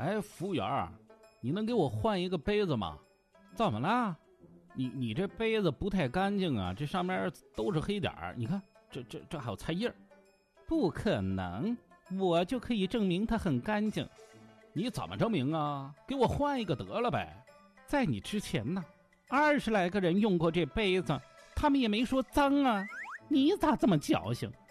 哎，服务员，你能给我换一个杯子吗？怎么了？你这杯子不太干净啊，这上面都是黑点儿，你看这还有菜叶。不可能，我就可以证明它很干净。你怎么证明啊？给我换一个得了呗。在你之前呢，20来个人用过这杯子，他们也没说脏啊，你咋这么矫情？